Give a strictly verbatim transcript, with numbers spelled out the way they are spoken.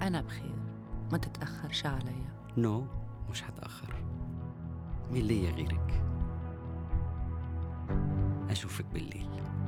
أنا بخير، ما تتأخرش عليا. نو مش هتأخر، مين ليا غيرك؟ أشوفك بالليل.